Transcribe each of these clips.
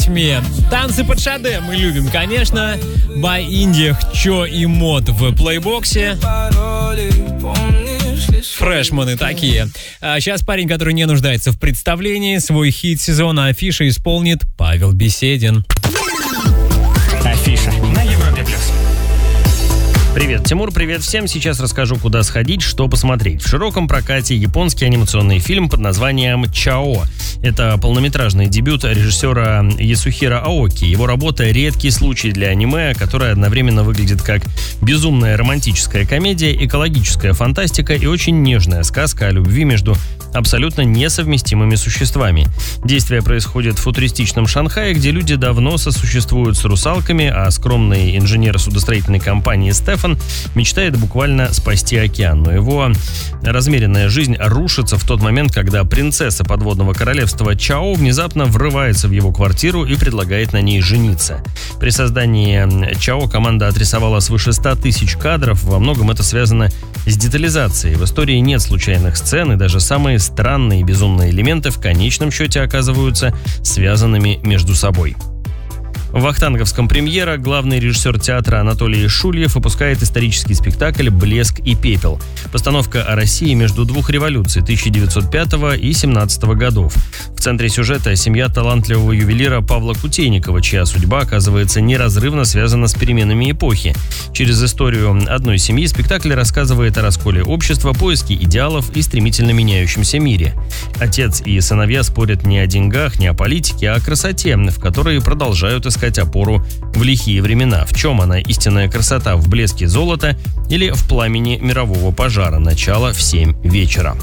тьме. Танцы под Шаде мы любим, конечно. By Indie, Чо и Мод в плейбоксе. Фрешманы такие. А сейчас парень, который не нуждается в представлении, свой хит сезона «Афиша» исполнит Павел Беседин. Афиша на Европе Плюс. Привет, Тимур, привет всем. Сейчас расскажу, куда сходить, что посмотреть. В широком прокате японский анимационный фильм под названием «Чао». Это полнометражный дебют режиссера Ясухиро Аоки. Его работа — редкий случай для аниме, которое одновременно выглядит как безумная романтическая комедия, экологическая фантастика и очень нежная сказка о любви между абсолютно несовместимыми существами. Действие происходит в футуристичном Шанхае, где люди давно сосуществуют с русалками, а скромный инженер судостроительной компании Стефан мечтает буквально спасти океан. Но его размеренная жизнь рушится в тот момент, когда принцесса подводного королевства Чао внезапно врывается в его квартиру и предлагает на ней жениться. При создании Чао команда отрисовала свыше 100 тысяч кадров. Во многом это связано с детализацией. В истории нет случайных сцен, и даже самые странные и безумные элементы в конечном счете оказываются связанными между собой. В вахтанговском премьера главный режиссер театра Анатолий Шульев выпускает исторический спектакль «Блеск и пепел». Постановка о России между двух революций 1905 и 17 годов. В центре сюжета семья талантливого ювелира Павла Кутейникова, чья судьба оказывается неразрывно связана с переменами эпохи. Через историю одной семьи спектакль рассказывает о расколе общества, поиске идеалов и стремительно меняющемся мире. Отец и сыновья спорят не о деньгах, не о политике, а о красоте, в которой продолжают искать опору в лихие времена. В чем она, истинная красота, в блеске золота или в пламени мирового пожара? Начало в 7 вечера.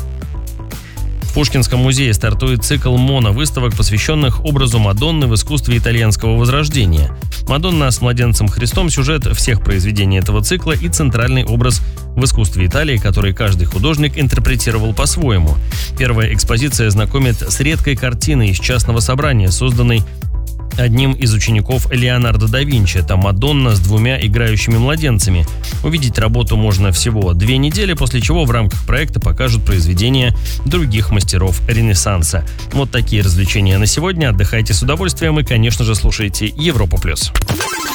В Пушкинском музее стартует цикл моновыставок, посвященных образу Мадонны в искусстве итальянского возрождения. Мадонна с младенцем Христом — сюжет всех произведений этого цикла и центральный образ в искусстве Италии, который каждый художник интерпретировал по-своему. Первая экспозиция знакомит с редкой картиной из частного собрания, созданной одним из учеников Леонардо да Винчи. Это Мадонна с 2 играющими младенцами. Увидеть работу можно всего 2 недели, после чего в рамках проекта покажут произведения других мастеров Ренессанса. Вот такие развлечения на сегодня. Отдыхайте с удовольствием и, конечно же, слушайте Европу+.